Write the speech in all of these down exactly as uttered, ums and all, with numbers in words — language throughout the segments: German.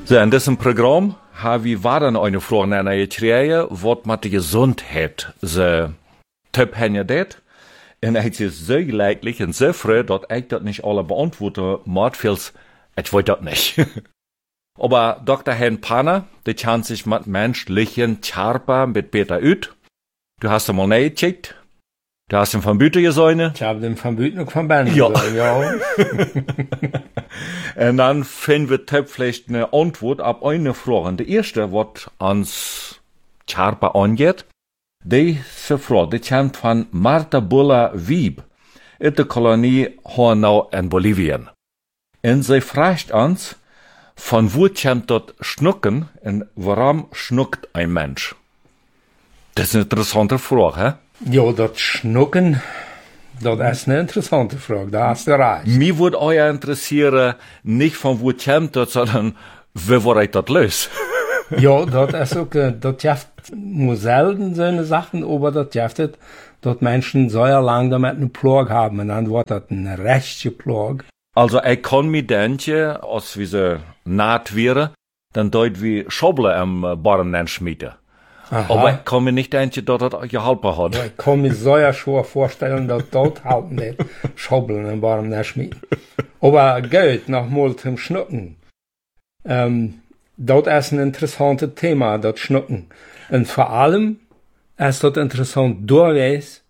So, in diesem Programm haben wir dann eine Frage an ihr gekriegt, was mit der Gesundheit so Typ haben das. Und es ist so leidlich und so früh, dass ich das nicht alle beantworten muss, vieles, ich weiß das nicht. Aber Doktor Hein Panner, der kennt sich mit menschlichen Charpa mit Peter ut. Du hast ihn mal nachgecheckt. Du hast ihn von Büte gesehen. Ich habe den von Büte und von Bern ja. gesehen, ja. Und dann finden wir vielleicht eine Antwort auf eine Frage. Die erste, was uns Charpa angeht, diese Frage, die kommt von Martha Bulla Wieb in der Kolonie Hornau in Bolivien. Und sie fragt uns, von wo kommt dort Schnucken und warum schnuckt ein Mensch? Das ist eine interessante Frage, hä? Ja, das Schnucken, das ist eine interessante Frage, da hast du recht. Mir würde euch interessieren, nicht von wo kommt das, sondern wie wird das los? Ja, das ist auch, das gibt nur selten so eine Sachen, aber das gibt dass Menschen so lang damit eine Plage haben, und dann wird das eine rechte Plage. Also, ich kann mir denken, als wir so naht wären, dann deut wie Schobble am Barren schmieden. Aber ich kann mir nicht denken, dass das geholfen hat. Ja, ich kann mir so ja schon vorstellen, dass das halt nicht Schobble am Barren schmieden. Aber geht nochmal zum Schnucken. Ähm, das ist ein interessantes Thema, das Schnucken. Und vor allem ist das interessant durchwegs,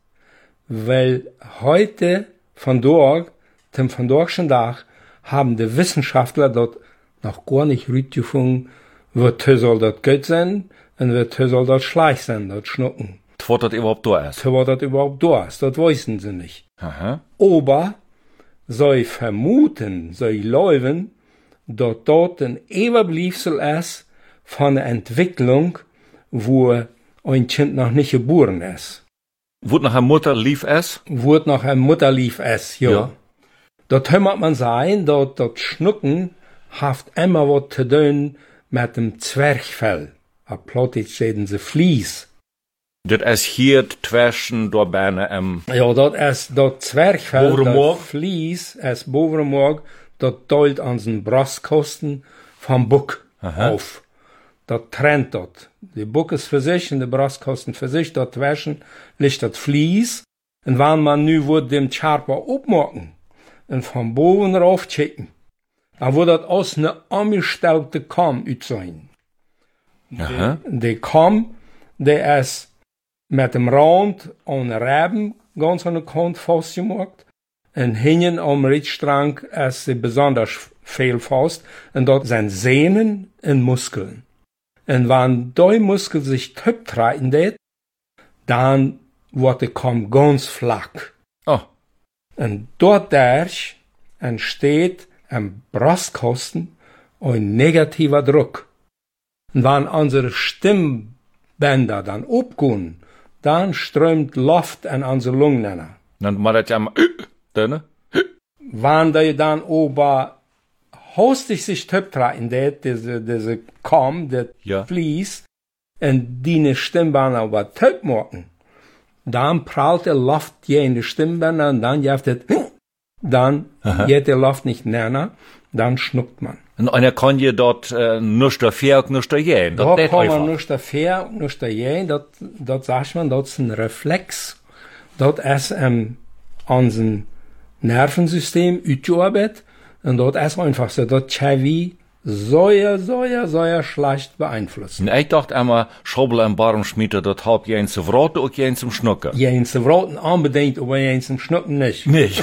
weil heute von dort, zum von dortchen Tag, haben die Wissenschaftler dort noch gar nicht rausgefunden, wird soll das gut sein und wird soll das schlecht sein, das Schnucken. Was das überhaupt da ist. Was das überhaupt da ist, das wissen sie nicht. Aha. Aber sie vermuten, sie glauben, dass dort ein Überbleibsel ist von der Entwicklung, wo ein Kind noch nicht geboren ist. Wurde nach einer Mutter lief es? Wurde nach einer Mutter lief es, ja. ja. Dort kann man sagen, dass das Schnucken hat immer was zu tun mit dem Zwerchfell. Auf Plattdeutsch reden sie Vlies. Das ist hier zwischen der Beine am... Ja, das ist das Zwerchfell, das Vlies, ist Bovenmorg, das teilt an den Brustkosten vom Buck Aha. auf. Das trennt dort. Die Buck ist für sich und die Brustkosten für sich, dort zwischen liegt das Vlies. Und wenn man nu wird dem Charpa aufmachen und von Boven rauf checken, dann wird das aus einer angestellten Kamm sein. Die, die Kamm, der ist mit dem Rand an Reben ganz an der Kant festgemacht. Und hinten am Richtstrang ist sie besonders viel fest. Und dort sind Sehnen und Muskeln. Und wenn die Muskel sich töp treten, dann wird die Kamm ganz flach. Oh. Und dort entsteht am Brustkosten ein negativer Druck. Und wenn unsere Stimmbänder dann abgehen, dann strömt Luft in unsere Lungen. Dann macht das ja mal, dann, wenn die dann aber hostig sich töptreten, diese, diese Kamm, das ja. Vlies, und die Stimmbänder aber töp machen, dann prallt die Luft je in die Stimmbänder, und dann jaft es, dann geht die Luft nicht näher, dann schnuckt man. Und einer kann je dort äh, nicht dafür und nicht dagegen. Da kann man nicht dafür und nicht dagegen. Dort, dort sagt man, das ist ein Reflex. Dort ist ähm, unser Nervensystem ausgearbeitet. Und dort ist einfach so, dort kann wie sehr, sehr, sehr schlecht beeinflussen. Und ich dachte immer, Schobel im Barm schmieden, dort halb jeden zu Wraten und jeden zum Schnucken. Jeden zu Wraten unbedingt, aber jeden zum Schnucken nicht. Nicht.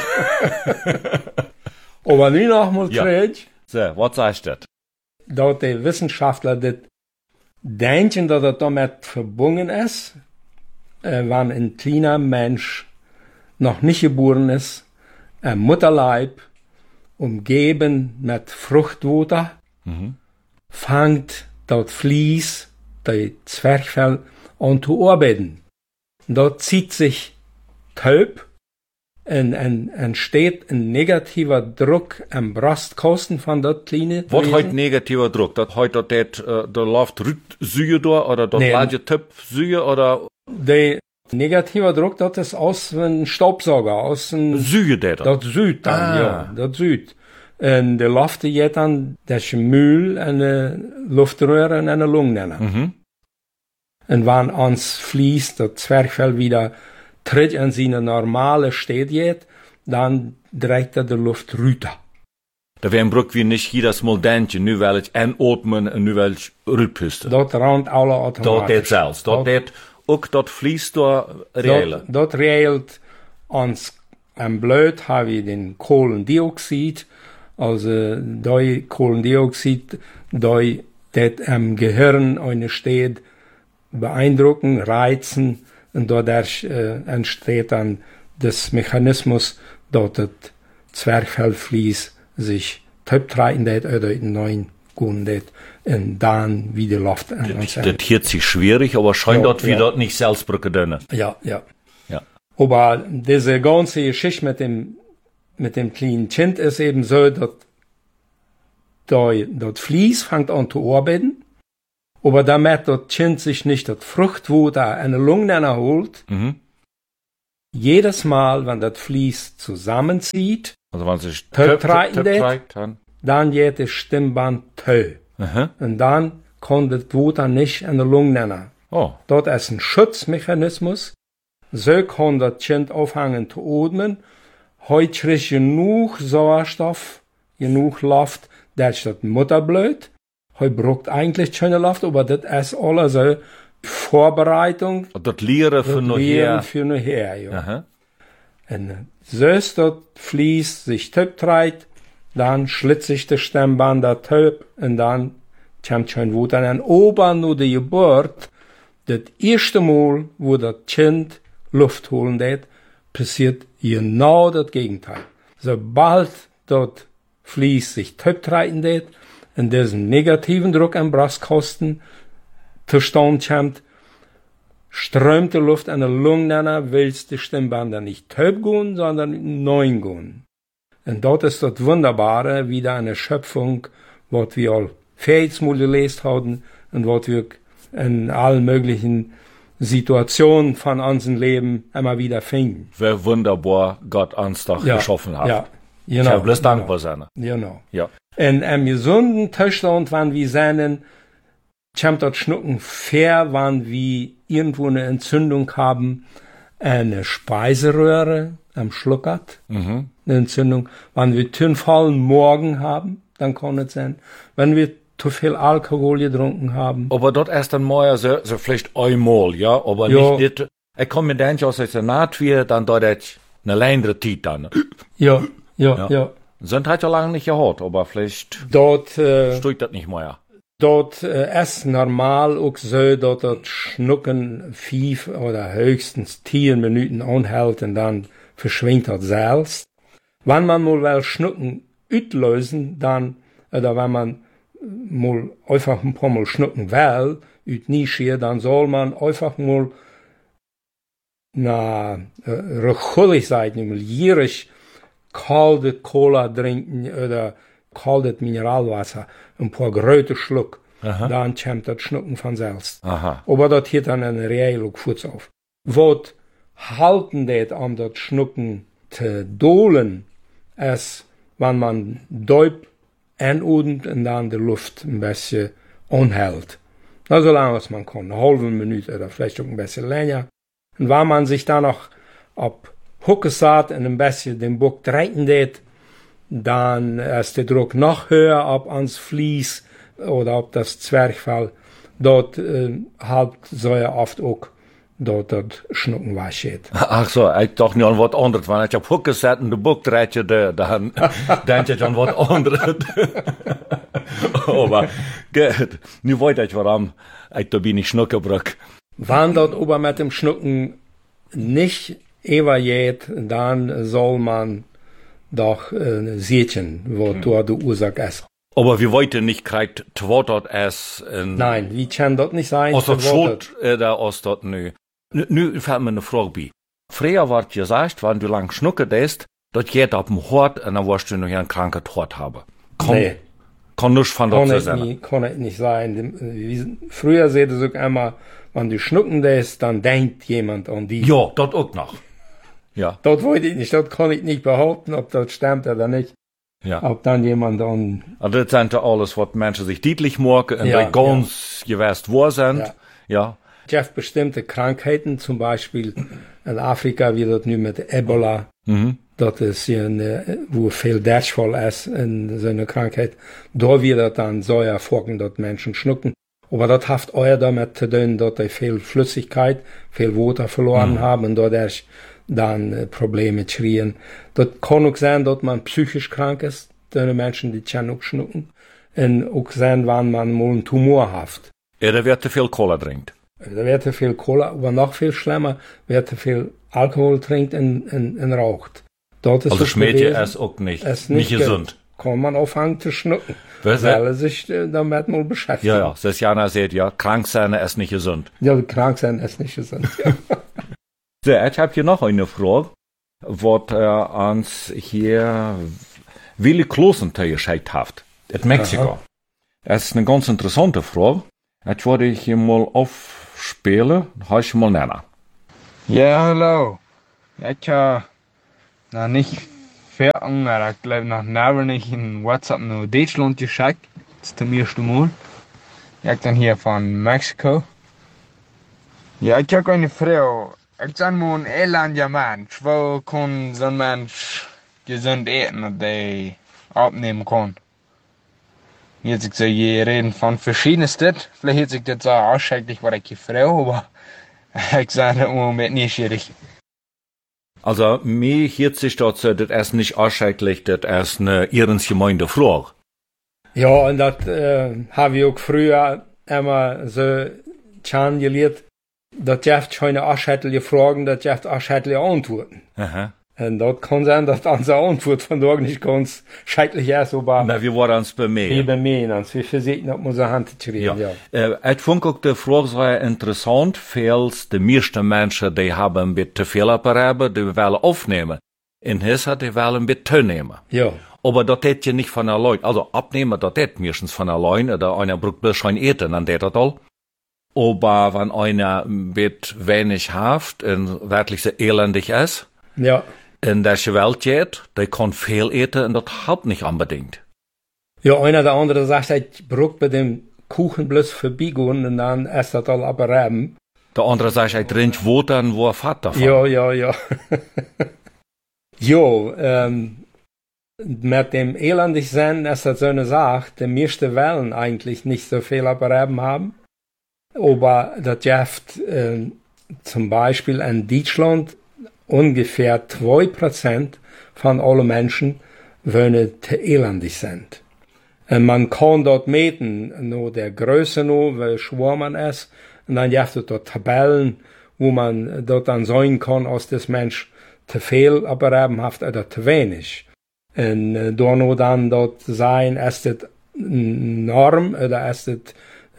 Aber nie noch mal ja. zurück. So, was sagst du? Dass die Wissenschaftler das denken, dass das damit verbunden ist, äh, wenn ein kleiner Mensch noch nicht geboren ist, ein Mutterleib, umgeben mit Fruchtwasser, mhm. fängt das Vlies, das Zwerchfell, an zu arbeiten. Dort zieht sich Taub, und entsteht ein negativer Druck am Brustkosten von der kleinen Was heißt negativer Druck? Das heißt, dass das, da läuft Rütsüge da, oder das nee. Lage Töpfsüge, oder? Der negativer Druck, das ist aus einem Staubsauger, aus einem Süge, der das Süd dann, ah. ja, das Süd. En de lofte jet dan, dat is een muil, een luftröhre en een lungnenner. Mhm. En wann ans Vlies, dat Zwerchfell wieder tritt in seine normale Steht jet, dann dreigt er de Luft rüter. Da wären Bruck wie nicht hier das Moldentje, nu wel het enatmen en nu wel het uitpusten. Dat randt alle automatisch. Dat deed zelfs. Dat deed ook dat vlies door reëlen. Dat, dat reelt ons en bloed hebben we den koolendioxid. Also, die koolendioxid, die dat im Gehirn eine steht, beeindrucken, reizen, und dadurch äh, entsteht dann das Mechanismus, dass das Zwerchfellvlies sich töptreiten det oder in neuen Gun det und dann wieder Luft an uns. Das hört sich schwierig, aber scheint Ja, dort wie ja. dort nicht selbst brücken können. Ja, ja. Ja. Aber diese ganze Geschichte mit dem, mit dem kleinen Kind ist eben so, dass das Vlies fängt an zu arbeiten, aber damit das Kind sich nicht das Fruchtwunder eine Lunge holt, Mhm. jedes Mal, wenn das Vlies zusammenzieht, Also wenn sich Töptreiten det. treibt, dann. dann geht das Stimmband tö. Aha. Und dann kann das Wunder nicht in der Lunge nennen. Oh. Dort ist ein Schutzmechanismus. So kann das Kind aufhängen zu atmen. Heute kriegt genug Sauerstoff, genug Luft, dass das Mutterblut. Heute braucht eigentlich keine Luft, aber das ist alles so Vorbereitung Das Lehren für von nachher. für nachher. Ja. Aha. Und so ist das Vlies sich töptreibt, dann schlitzt sich das Stemmband der Töp und dann kommt schon Wunder an. Aber nur die Geburt, das erste Mal, wo das Kind Luft holen wird, passiert genau das Gegenteil. Sobald das Vlies sich töptreiben wird, und diesen negativen Druck am Brustkasten zustande kommt, strömt die Luft an der Lunge, willst die Stimmbänder nicht töp gehen, sondern neun gehen. Und dort ist das Wunderbare, wieder eine Schöpfung, was wir all viermal gelesen haben und was wir in allen möglichen Situationen von unserem Leben immer wieder finden. Wie wunderbar Gott uns doch geschaffen hat. Ja, Ich genau. habe bloß dankbar sein. Genau. Ja. In einem gesunden Zustand, wenn wir sehen, kommt das Schnucken fair, wenn wir irgendwo eine Entzündung haben, eine Speiseröhre am Schluckert, Mhm. eine Entzündung. Wenn wir tünfallen Morgen haben, dann kann es sein. Wenn wir zu viel Alkohol getrunken haben. Aber dort erst dann mal so, so vielleicht einmal, ja, aber Ja. nicht, nicht, ich kann mir denken, als es naht wird, dann dort jetzt eine längere Zeit dann. Ja, ja, Ja. ja. Sind halt ja lange nicht gehabt, aber vielleicht Dort, äh, steht das nicht mehr. dort äh, ist normal auch so, dass das Schnucken fünf oder höchstens zehn Minuten anhält und dann verschwindet das selbst. Wenn man mal will Schnucken auslösen, dann, oder wenn man mal einfach ein paar Mal schnucken will, ut Nische, dann soll man einfach mal na äh, rechullig sein, mal gierig kalte Cola trinken oder kaltes Mineralwasser, ein paar große Schluck, Aha. dann kommt das Schnucken von selbst. Aha. Aber das hier dann eine reelle Fuß auf. Was halten det an das Schnucken zu dolen, ist, wenn man deut einatmet und dann die Luft ein bisschen anhält. Na, so lange als man kann, eine halbe Minute oder vielleicht auch ein bisschen länger. Und wenn man sich dann noch ab Hucke saat und ein bisschen den Buck drehen det, dann ist der Druck noch höher ab ans Vlies oder ab das Zwerchfell. Dort äh, halt so ja oft auch dort das Schnucken weggeht. Ach so, ich dachte nicht an was anderes. Wenn ich auf Hucke zet und de Bock dreht je, dann denk ich an was anderes. Aber, gut, nu weet ich warum ich da bin ich Schnucke brück. Wenn dort aber mit dem Schnucken nicht evaluiert, dann soll man doch äh, sehen, wo hm. dort die Ursache ist. Aber wir wollten nicht kriegt twottert es in. Nein, wie kann das nicht sein? Aus der Schuld, oder aus dort nö. Nu fällt mir eine Frage bei. Früher war gesagt, wenn du lang schnucke dest, dort geht auf dem Hort und dann wirst du noch einen kranken Hort haben. Kann, nee. Kann nicht von dort sein. Nie, kann es nicht sein. Früher seht ihr sogar immer, wenn du schnucken dest, dann denkt jemand an die. Ja, dort auch noch. Ja. Das wollte ich nicht, das kann ich nicht behaupten, ob das stimmt oder nicht. Ja. Ob dann jemand dann... Also das sind ja alles, was Menschen sich deutlich machen und ja, die ganz ja. gewusst wo sind. Ja. ja. Jeff bestimmte Krankheiten, zum Beispiel in Afrika, wie das nu mit Ebola, mhm. dat is een, wo viel Dashfall ist in so einer Krankheit. Da wird das dann so erfolgen, dass Menschen schnucken. Aber das hat euer damit zu tun, dass die viel Flüssigkeit, viel Wasser verloren mhm. haben und dadurch dann äh, Probleme kriegen. Das kann auch sein, dass man psychisch krank ist, die Menschen, die können auch schnucken. Und auch sein, wenn man mal einen Tumor hat. Ja, da wird zu viel Cola trinkt. Da wird zu viel Cola, aber noch viel schlimmer, wird zu viel Alkohol trinkt und, und, und raucht. Das ist also schmeckt ja es auch nicht, es nicht, nicht gesund. Kann man aufhören zu schnucken, Was weil er sich äh, damit mal beschäftigt. Ja, ja, das Jana sagt ja, krank sein ist nicht gesund. Ja, krank sein ist nicht gesund, ja. So, ich habe hier noch eine Frage, was äh, uns hier Willi Klosenther geschickt hat, in Mexiko. Aha. Das ist eine ganz interessante Frage. Das wollte ich hier mal aufspielen, habe ich mal nennen. Ja, hallo. Ich habe noch nicht viel länger, ich glaube noch never nicht in WhatsApp nach Deutschland geschickt. Das ist das erste Mal. Ich bin hier von Mexiko. Ja, ich habe eine Frau. Ich bin mal ein elender Mensch. Wo kann so ein Mensch gesund essen und die abnehmen kann? Jetzt ich so, je reden von verschiedensten. Vielleicht hört sich das so ausschrecklich, was ich die Frau, aber ich sage im Moment nicht schwierig. Also, mir hört sich das, das ist nicht ausschrecklich, das ist eine ehrensgemeinde Frage. Ja, und das äh, habe ich auch früher immer so schon gelehrt, dass Jeff keine ausschreckliche Fragen, dass Jeff ausschreckliche Antworten. Aha. Und das kann sein, dass unsere Antwort von da nicht ganz schrecklich ist, aber... Na, wir waren uns bemerkt. Wir bemerken uns, wir versuchen, auf unsere Hand zu kriegen, ja. ja. Äh, ich fand auch die Frage sehr interessant, weil die meisten Menschen, die haben ein bisschen zu viel Apparaten, die wollen aufnehmen. In Hesse, die wollen ein bisschen nehmen. Ja. Aber das geht ja nicht von allein. Also abnehmen, das geht meistens von allein, oder einer braucht bloß schon eten, dann geht das all. Aber wenn einer ein bisschen wenig hat und wirklich so elendig ist, ja. in der Welt geht, der kann viel eten und das hat nicht unbedingt. Ja, einer der andere sagt, ich brauche bei dem Kuchen bloß vorbeigehen und dann ist das all abreiben. Der andere sagt, ich trinke Wasser und wo er fährt davon. Ja, ja, ja. Jo, ähm, mit dem elendig sein ist das so eine Sache, die meisten Wellen eigentlich nicht so viel abreiben haben. Aber das gibt äh, zum Beispiel in Deutschland ungefähr zwei Prozent von allen Menschen, die te elendig sind. Und man kann dort meten, nur der Größe nur, wie schwer man ist. Und dann gibt es dort Tabellen, wo man dort dann sehen kann, ob das Mensch zu viel abreiben hat oder zu wenig. Und äh, da nur dann dort sein, ist das eine Norm oder ist das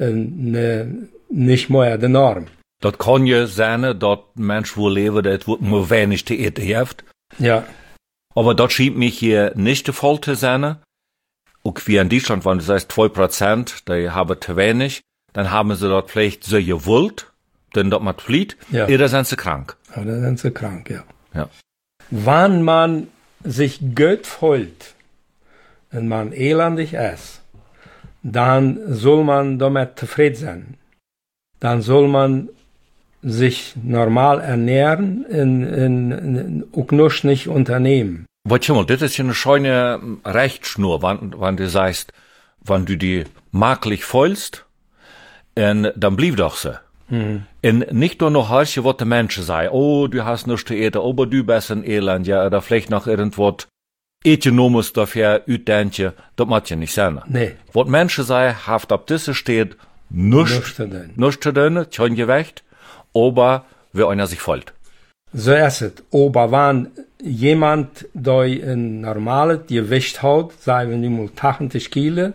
eine, nicht mehr die Norm. Das kann ja sein, dass ein Mensch, wo leben, das nur wenig zu eten hat. Ja. Aber das scheint mich hier nicht der Fall zu sein. Auch wie in Deutschland, wenn du sagst zwei Prozent, die haben zu wenig, dann haben sie dort vielleicht so gewollt, denn dort man flieht, ja. Oder sind sie krank. Oder sind sie krank, ja. Ja. Wenn man sich gut fühlt und man elendig ist, dann soll man damit zufrieden sein. Dann soll man sich normal ernähren und, und, und auch nichts nicht unternehmen. Warte mal, das ist ja eine schöne Rechtsschnur, wenn, wenn du sagst, wenn du die maglich fühlst, und dann blieb doch so. Mhm. Und nicht nur noch hörst, was die Menschen sagen, oh, du hast nichts zu eten, aber du bist ein Elend, ja, oder vielleicht noch irgendwas Ökonomisches dafür utdenken, das macht ja nicht sein. Nee. Was Menschen sagen, haft ab diese steht, nichts zu tun, kein Gewicht, aber wie einer sich fühlt. So ist es. Aber wenn jemand, der ein normales Gewicht hat, sagen wir mal achtzig Kilo,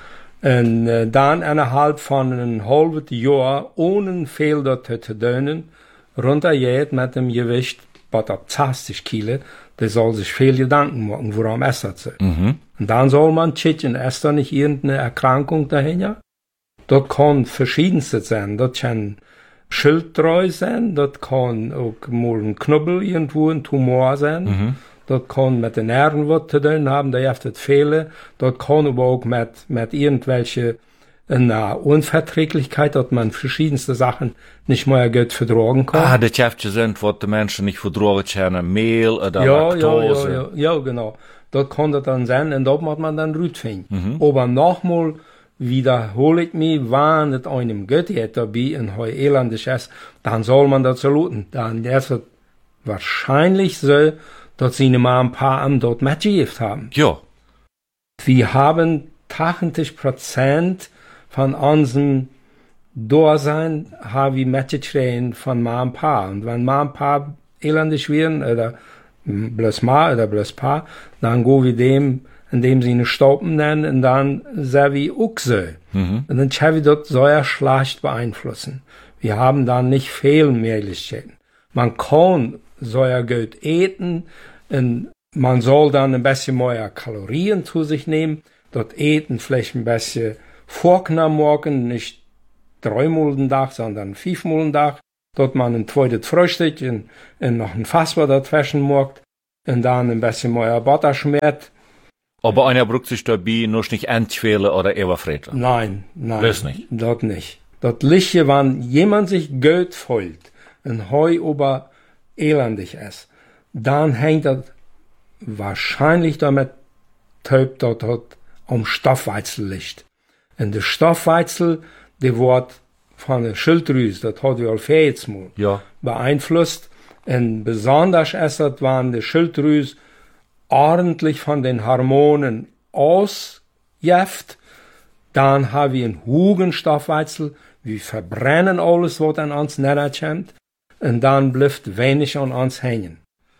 und äh, dann innerhalb von einem halben Jahr ohne viel dort zu tun, runtergeht mit dem Gewicht bei ab zwanzig Kilo, der soll sich viel Gedanken machen, woran ist das so. Mhm. Und dann soll man checken, ist da nicht irgendeine Erkrankung dahinter? Das kann verschiedenste sein. Das kann Schilddrüse sein, das kann auch mal ein Knubbel irgendwo, ein Tumor sein. Mhm. das kann mit den Nerven was zu tun haben, da hilft es viele, das kann aber auch mit, mit irgendwelche eine Unverträglichkeit, dass man verschiedenste Sachen nicht mehr gut vertragen kann. Ah, das hilft sind, was die Menschen nicht vertragen können, Mehl oder ja, Laktose. Ja, ja, ja, ja, genau. Das kann das dann sein, und da muss man dann rausfinden. Mhm. Aber nochmal wiederhole ich mich, wenn es einem gut geht dabei in heu elendig ist, dann soll man das saluten. Dann ist es wahrscheinlich so, dass sie mal ein paar am dort mitgegeben haben. Ja. Wir haben achtzig Prozent von unserem Dasein haben wir mitgekriegt von mal ein paar. Und wenn mal ein paar elendig werden, oder bloß mal oder bloß paar, dann gehen wir dem, indem sie eine Staupen nennen, und dann sind wir auch so. Mhm. Und dann können wir das sehr schlecht beeinflussen. Wir haben dann nicht viel Möglichkeiten. Man kann sehr gut essen, und man soll dann ein bisschen mehr Kalorien zu sich nehmen, dort eten vielleicht ein bisschen vorgenommen morgen, nicht dreimal den Tag, sondern fünfmal den Tag. Dort man ein zweites Frühstück und, und noch ein Fassbar dazwischen morgt und dann ein bisschen mehr Butter schmiert. Aber einer braucht sich dabei nur nicht entquälen oder überfressen. Nein, nein. Das nicht. Dort nicht. Dort liegt, wenn jemand sich gut fühlt und heu aber elendig ist, dann hängt das wahrscheinlich damit, dass dort um Stoffwechsel liegt. Und der Stoffwechsel, der wird von der Schilddrüse, das hat wir all jetzt mal, ja. beeinflusst. Und besonders ist das, wenn die Schilddrüse ordentlich von den Hormonen ausjäft, dann haben wir einen hohen Stoffwechsel, wir verbrennen alles, was an uns niederkommt, und dann bleibt wenig an uns hängen.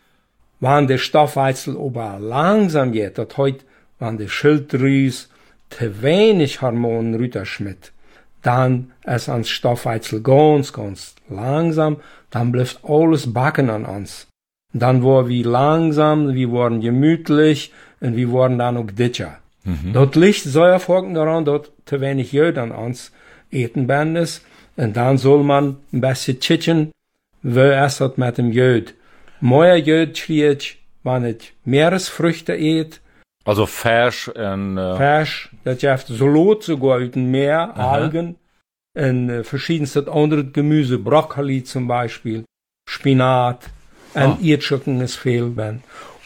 Wenn der Stoffwechsel aber langsam geht, das heißt, wenn die Schilddrüse zu wenig Hormonen rüberschmidt, dann ist ans Stoffwechsel ganz, ganz langsam, dann bleibt alles backen an uns. Dann wurden wir langsam, wir wurden gemütlich, und wir wurden dann auch dicker. Mhm. Dort liegt sehr folgend daran, dass zu wenig Jod an uns eten werden ist, und dann soll man ein bisschen chicken, wie es das mit dem Jod. Mehr Jod kriegt, wenn ich Meeresfrüchte eat. Also Fisch und... Uh... Fisch, das gibt Salat sogar aus dem Meer, Aha. Algen, und uh, verschiedenste andere Gemüse, Brokkoli zum Beispiel, Spinat, und oh. Erdschücken ist viel, wenn.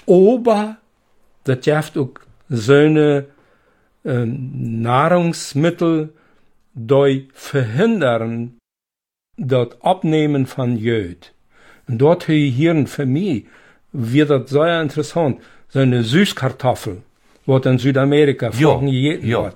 Aber, das gibt auch so eine äh, Nahrungsmittel, die verhindern das Abnehmen von Jod. Und dort hier für mich wird das sehr interessant. So eine Süßkartoffel, was in Südamerika vorhin gegessen wird.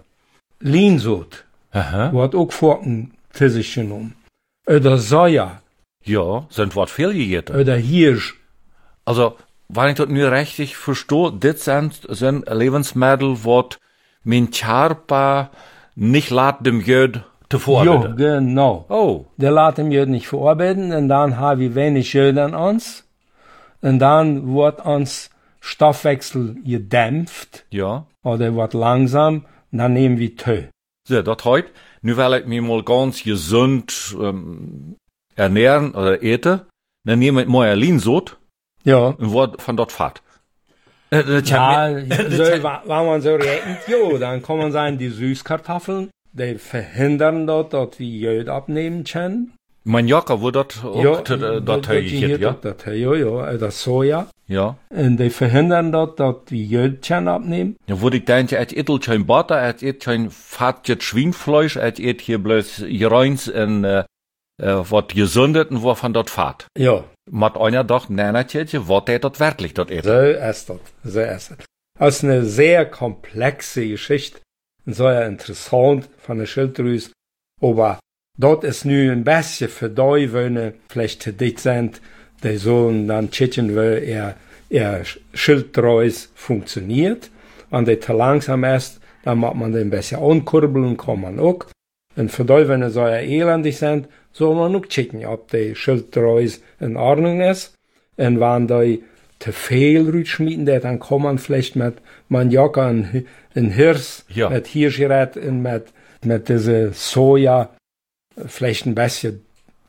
Linsot, wird auch vorhin zu sich genommen. Oder Soja. Ja, sind was viel gegessen. Oder Hirsch. Also, wenn ich das nur richtig verstehe, das sind, sind Lebensmittel, was mein Körper nicht lässt, dem Jod zu verarbeiten. Ja, genau. Oh. Der lässt dem Jod nicht verarbeiten, und dann haben wir wenig Jod an uns. Und dann wird uns Stoffwechsel gedämpft. Ja. Oder wird langsam, und dann nehmen wir Tee. So, das heute, nu will ich mich mal ganz gesund ähm, ernähren oder eten, dann nehme ich mal Linsot. Ja. Und wird von dort fahrt. Äh, ja, so, wenn man so rechnet, jo, dann kann man sagen, die Süßkartoffeln, die verhindern dort, dass wir Jod abnehmen können. Maniaka, wo dort auch ja, dort geht, ja? Das, ja, ja, das Soja. Ja. Und die verhindern dort, dass wir Jod können abnehmen. Ja, wo ich denke, et etel kein Butter, et et kein fattet Schweinfleisch, et et hier bloß Gereins in, äh, was gesundet und wo von dort fahrt. Ja. Mat einer doch, nein, natürlich, was der dort wirklich dort ist. So ist das, so ist das. Das ist eine sehr komplexe Geschichte, und sehr interessant von der Schilddrüse, aber dort ist nu ein bisschen für die, wenn vielleicht zu dick sind, die sollen dann checken, weil er, er Schilddrüse funktioniert. Wenn der zu langsam ist, dann macht man den ein bisschen ankurbeln, kann man auch. Und für die, wenn sie so elendig sind, soll man auch checken, ob die Schilddrüse in Ordnung ist. Und wenn die zu viel rüberschmieden, dann kann man vielleicht mit Maniaka und Hirsch, ja. mit Hirschgerät und mit, mit diese Soja vielleicht ein bisschen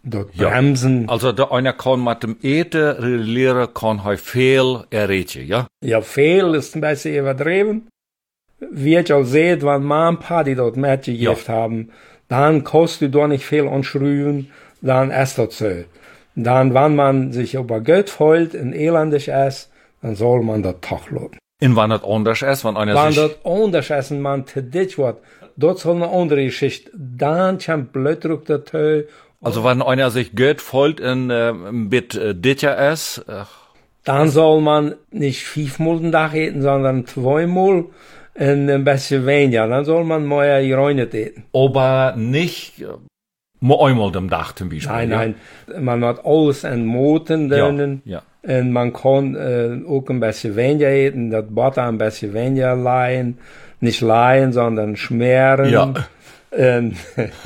dort ja. bremsen. Also der einer kann mit dem Eten regulieren, kann er viel erreichen, ja? Ja, viel ist ein bisschen übertrieben. Wie ich auch seht, wenn man ein paar, die dort mitgegeben ja. haben, dann kostet du doch nicht viel anschrüben, dann ist das so. Dann, wenn man sich über Geld freut und elendig ist, dann soll man das doch lassen. Und wenn das anders ist, wenn einer wenn sich... Wenn das anders ist und man zu dich wird, dort soll eine andere Geschichte. Dann kommt Blutdruck dazu. Also wenn einer sich Geld freut und äh, mit äh, Ditja ist... Äh, dann soll man nicht fünfmal den Tag essen, sondern zweimal und ein bisschen weniger. Dann soll man mehr geräunet essen. Aber nicht... Äh, Nur einmal am Tag zum Beispiel. Nein, ja? nein. Man hat alles in Moten drinnen. Ja, ja. Und man kann äh, auch ein bisschen weniger essen, das Butter ein bisschen weniger leihen. Nicht leihen, sondern schmieren. Ja. Und,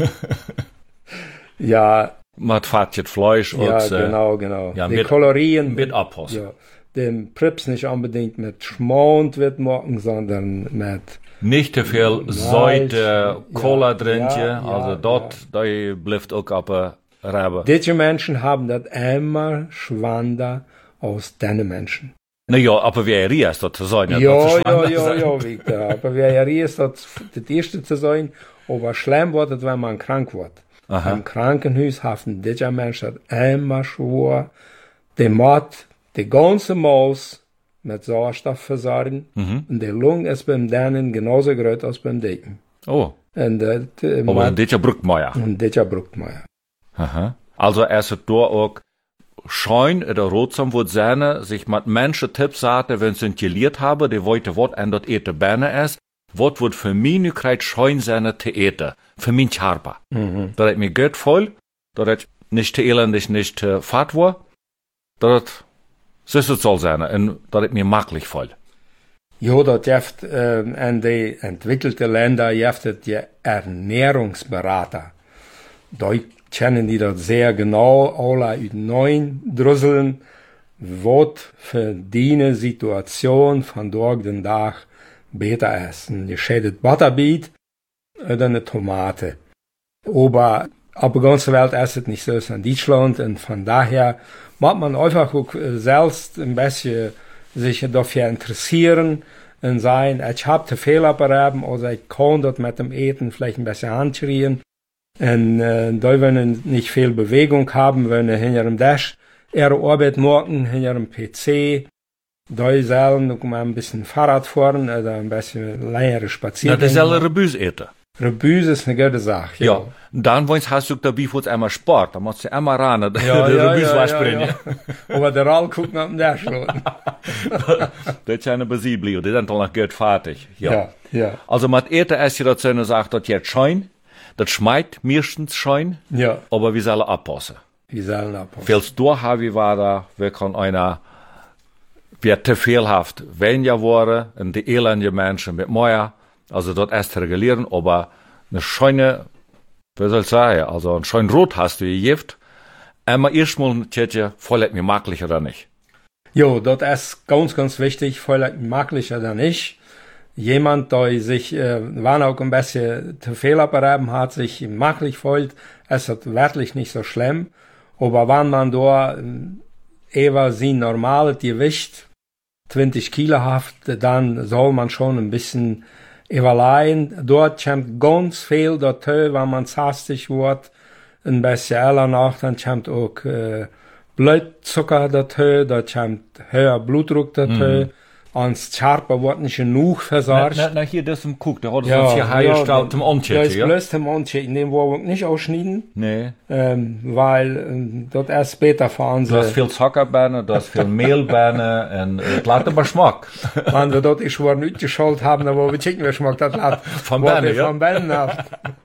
ja. Man fährt Fleisch und... Ja, genau, genau. Ja, die mit, Kalorien... Mit abpassen. Ja. Den Prips nicht unbedingt mit Schmand wird machen, sondern mit... Nicht te veel Säute, Cola ja, drinken, ja, also ja, dort, ja. da bleibt auch aber Rebe. Diese Menschen haben das immer schwander aus deinen Menschen. Na ja, aber wer ist das zu sein? Ja, ja, ja, ja, ja, Victor. Aber wer ist das, das erste zu sein, aber schlimm wird es, wenn man krank wird. Aha. Im Krankenhaus haben diese Menschen immer schwor, die Mord, die ganze Maus mit Sauerstoff versorgen. Mhm. Und die Lunge ist beim Dänen genauso groß als beim Dicken. Oh. Und, äh, aber dit ja Bruckmeier. Und dit ja Bruckmeier. Aha. Also er ist dort auch schein oder rotsam wird seine, sich mit Menschen Tipps sagte, wenn sie geliert habe, die wollte Wort an dort ete Berne ist, Wort wird für mich nu kreit schein seine te ete. Für mich harper. Mhm. Da hat mir Geld voll, da hat nicht te elendig, nicht te fad war, da hat so ist es soll sein, und das ist mir maglich voll. Ja, das jeft, äh, in die entwickelte Länder jeftet die Ernährungsberater. Da kennen die das sehr genau, alle über neun Drüsseln, was für die Situation von dort den Tag besser ist. Ein geschädet Butterbeet oder eine Tomate. Aber auf der ganzen Welt ist es nicht so in Deutschland, und von daher muss man einfach auch selbst ein bisschen sich dafür interessieren und sagen, ich habe zu viel abgeraten, oder ich kann dort mit dem Eten vielleicht ein bisschen anschreien. Und äh, da wenn wir nicht viel Bewegung haben, wenn wir hinter dem Dash ihre Arbeit machen, hinter dem P C, da sollen noch mal ein bisschen Fahrrad fahren oder ein bisschen längere Spaziergänge. Ja, das ist alle Rebus eten. Rebus ist eine gute Sache. Ja. ja. Dann wollen hast du dabei für einmal Sport, da musst du einmal ran, ja, der ja, Rebus ja, was ja, bringen. Ja. Aber der Rall guckt nach dem Dash. Das ist eine Besiebli, die sind doch noch gut fertig. Ja. ja, ja. Also mit Eten ist ja das so eine Sache, das jetzt schein, das schmeckt meistens schein, ja. aber wir sollen abpassen. Wir sollen abpassen. Vieles durch haben wir da, wir können einer, wir zu vielhaft weniger worden, und die elende Menschen mit mehr, also dort erst regulieren, aber eine schöne, wie soll ich sagen, also ein schön Rot hast du Gift, einmal erstmal ein Tschetje, voll mir maglich oder nicht. Jo, das ist ganz, ganz wichtig, voll maglich oder nicht. Jemand, der sich, äh, wann auch ein bisschen zu viel abgeraten hat, sich maglich fühlt, ist das wirklich nicht so schlimm. Aber wenn man da, eher sein normales Gewicht, zwanzig Kilo haft, dann soll man schon ein bisschen überlegen. Dort kommt ganz viel dazu, wenn man hastig wird, ein bisschen eher nach, dann kommt auch äh, Blutzucker dazu, da kommt höher Blutdruck dazu. Mhm. Ans Scharpe wird nicht genug versorgt. Na, na, hier, das im Cook, der hat ja, uns hier hergestellt zum Onchen. Ja, ist bloß zum Onchen, in dem wir nicht ausschneiden. Nee. Ähm, weil, ähm, dort erst später fahren sie. Du hast viel Zuckerbeine, du hast viel Mehlbeine, und, äh, das aber Geschmack. Wenn wir dort ich war nicht geschalt haben, aber wir checken, wer schmeckt das hat. Von Beine, ja. Von Beine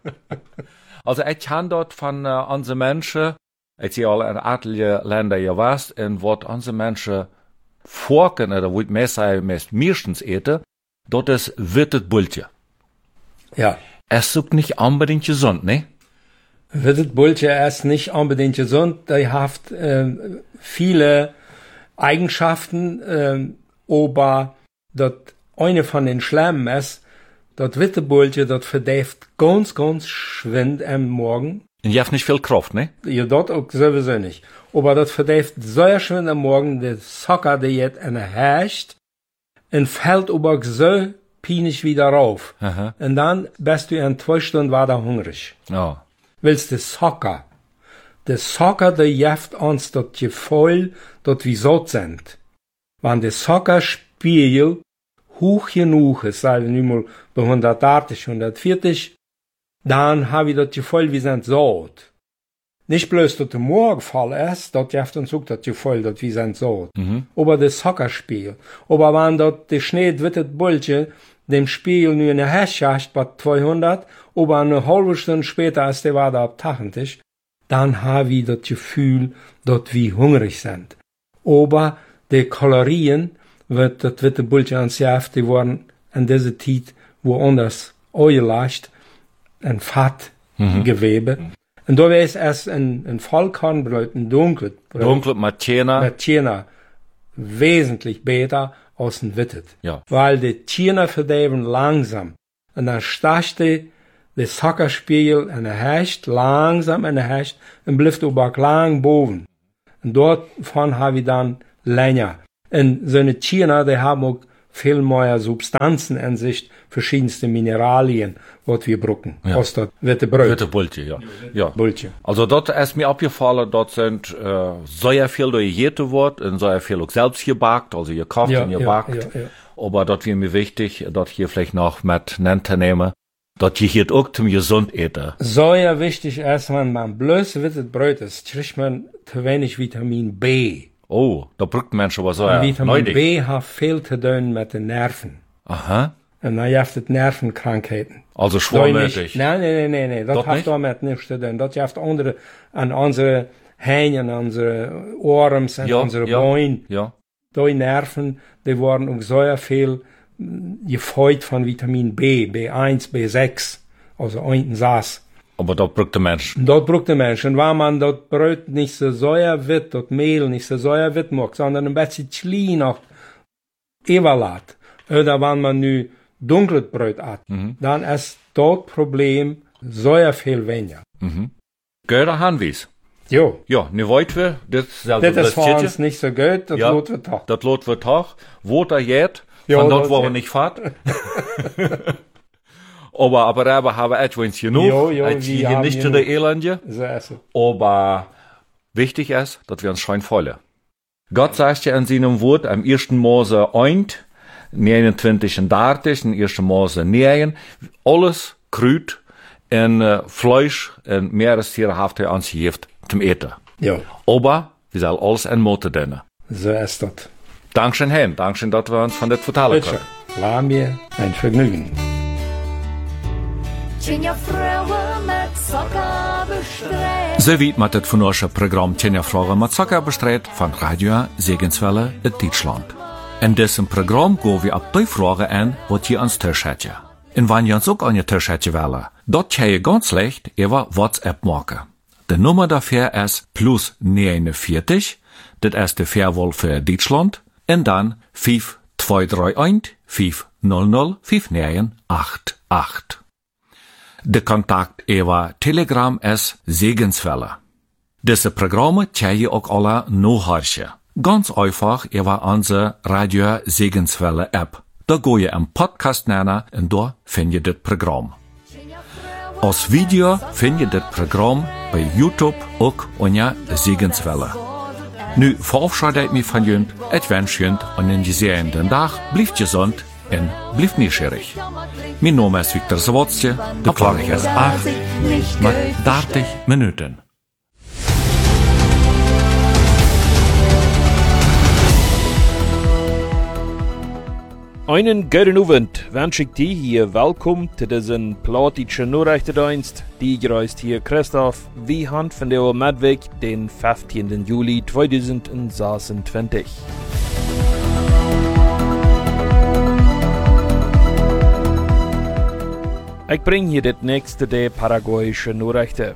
Also, ich kann dort von, äh, unsere Menschen, ich sehe alle in etliche Länder hier was, und wat unsere Menschen Forken, oder wo ich mehr sage, meist meistens ete, dort ist wirtet Bultje. Ja. Es ist nicht unbedingt gesund, ne? Wirtet Bultje ist nicht unbedingt gesund. Der hat äh, viele Eigenschaften, äh, aber das eine von den Schlemmen ist, das Wirtet Bultje, das verdirbt ganz, ganz schwind am Morgen. Und je habt nicht viel Kraft, ne? Ja, dort auch sowieso nicht. Aber das verdäft so schön am Morgen, der Zucker, der jetzt eine herrscht, und fällt aber so peinlich wieder rauf. Aha. Und dann bist du in zwei Stunden weiter hungrig. Ja. Willst du Zucker? Der Zucker, der jeft uns das Gefühl, dass wir satt sind. Wenn der Zuckerspiegel hoch genug ist, sagen wir nun mal bei hundertachtzig, hundertvierzig, dann habe ich das Gefühl, wir sind satt. Nicht bloß, dass der Morgenfall ist, das jeft uns auch das Gefühl, dass wir sind satt. Mhm. Aber der Zuckerspiegel. Aber wenn das der schneewittet Bulche dem Spiegel nur eine Herrschaft bei zweihundert, aber eine halbe Stunde später, als der war da ab achtzig, dann habe ich das Gefühl, dass wir hungrig sind. Aber die Kalorien, wird das witte Bulche ans Jaft, die waren in dieser Zeit woanders eingelegt, ein Fettgewebe. Mhm. Und da ist es ein, ein Vollkornbrot, ein dunkles Brot. Dunkles mit Tjener. Mit Tjener. Wesentlich besser als ein Wittet. Ja. Weil die Tjener verderben langsam. Und dann stachst du der Zuckerspiegel und er herrscht langsam und er herrscht und bleibt aber lang boven. Und dort von habe ich dann länger. Und so eine Tjener, die haben auch viel mehr Substanzen in sich, verschiedenste Mineralien, was wir brauchen. Ja. Aus das witte Brot. Witte Bulche, ja. Ja. Bulche. Also dort ist mir abgefallen, dort sind äh, sehr viel gegessen worden und sehr viel auch selbst gebackt, also gekocht Ja, und ja, gebackt. ja, ja. Aber dort wäre mir wichtig, dort hier vielleicht noch mit nennen zu nehmen, dort hier hier auch zum gesund eten. Sehr wichtig ist, wenn man bloß wittet Brot ist, kriegt man zu wenig Vitamin B. Oh, da braucht Menschen was so. Und Vitamin B hat viel zu tun mit den Nerven. Aha. Und dann hast du Nervenkrankheiten. Also schwermütig. Nein, nein, nein, nein, das Dort hat nicht? damit nichts zu tun. Das hat andere, an unsere Hähnen, an unsere Ohren, an Ja, unsere ja, Beine. ja. Die Nerven, die waren auch sehr viel gefeuert von Vitamin B, B eins, B sechs, also unten saß. Aber dort braucht der Mensch. Dort braucht der Mensch. Und wenn man das Brot nicht so säuer wird, das Mehl nicht so säuer wird macht, sondern ein bisschen Chili noch überlässt, oder wenn man nu dunkles Brot hat, Mhm. dann ist das Problem sehr viel weniger. Mhm. Guter Hanwies. Jo. Ja, ne wollt wir, das, Das ist für uns nicht so gut, das Ja. lohnt wir doch. Das lot wir doch. Wo da geht, Ja, von dort, das wo wir ja. nicht fahrt. aber, aber wir haben etwas genug. Jo, jo, als wir hier haben nicht zu genug. der Elende. So ist es. Aber wichtig ist, dass wir uns schön vollen. Gott sagt ja in seinem Wort, am ersten Mose eins, neunundzwanzig und dreißig, in ersten Mose neun, alles Krüt und äh, Fleisch und Meerestiere haft er uns gegeven zum Eten. Ja, Aber wir sollen alles in Mote dienen. so ist das. Dankeschön, Hen. Dankeschön, dass wir uns von das vertellen Bitte. können. War mir ein Vergnügen. Tjenja Frauen mit Zucker bestrebt. So wie met het vandaagse programma Tjenja Vragen met Zucker bestreed van Radio Segenswelle in Deutschland. In diesem Programm gaan we op die vragen aan wat je ons thuis hebt. En wanneer je ons ook aan je thuis hebt willen, dat kan je ganz leicht over WhatsApp maken. De nummer daarvoor is plus negenenveertig, dat is de verwol voor Duitsland, en dan vijf twee drie een vijf nul nul vijf negen acht acht. De contact over Telegram is Segenswelle. Deze programma kan je ook alle nachhören. Ganz einfach über unsere Radio Segenswelle App. Da go je een podcast nennen en daar vind je dit programma. Als video vind je dit programma bij YouTube ook onder Segenswelle. Nu verabschiede ik me van jullie. Ik wens jullie een gezegende dag. Blijf gezond en blijf nieuwsgierig. Mijn naam is Victor Zawotje. De klok is acht met dertig minuten. Einen guten Abend wünsche ich dir hier willkommen zu diesem platischen Nachrichtendienst. Die reist hier Christoph Wiehand von der Medweg, den fünfzehnten Juli zweitausendsechsundzwanzig. Ich bringe hier das nächste der paraguayische Nachrichten.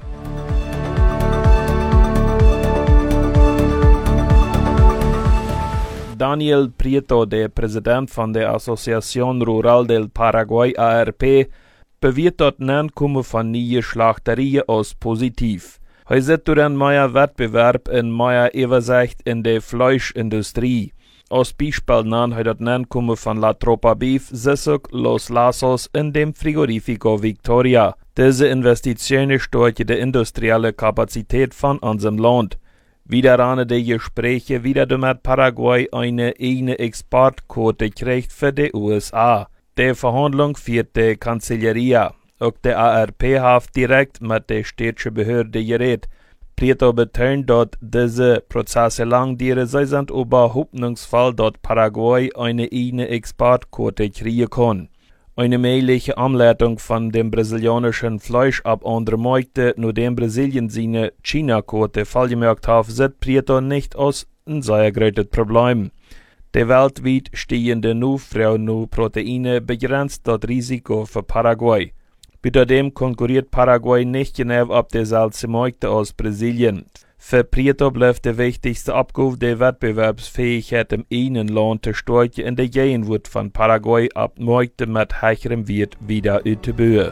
Daniel Prieto, der Präsident von der Asociación Rural del Paraguay A R P, bewirkt dort Nankommen von neue Schlachterien als positiv. Hij zit door een meer Wettbewerb en meer Übersicht in der Fleischindustrie. Als Beispiel nennt hij dat Nankommen von La Tropa Beef Sissuk Los Lasos in dem Frigorifico Victoria. Diese Investitionen stärken die industrielle Kapazität von unserem Land. Wieder an die Gespräche, wieder damit Paraguay eine eigene Exportquote kriegt für die U S A. Die Verhandlung führt die Kanzleria. Auch der A R P hat direkt mit der städtischen Behörde geredet. Prieto betont, dass diese Prozesse langdurig sind, aber hoffnungsvoll, dass Paraguay eine eigene Exportquote kriegen kann. Eine mögliche Umleitung von dem brasilianischen Fleisch ab andere Märkte, nur dem Brasilien seine China-Quote vollgemerkt hat, sieht Prieto nicht als ein sehr großes Problem. Die weltweit stehende Nullfrau nur Proteine begrenzt das Risiko für Paraguay. Außerdem konkurriert Paraguay nicht genau auf derselben Märkte als Brasilien. Für Prieto bleibt der wichtigste Abgabe der Wettbewerbsfähigkeit im einen Land zu stärken, in der Gegenwart von Paraguay ab Märkte mit höherem Wert wieder auszubauen.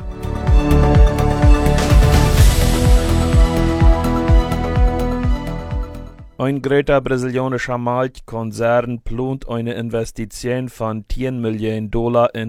Ein großer brasilianischer Malzkonzern plant eine Investition von zehn Millionen Dollar in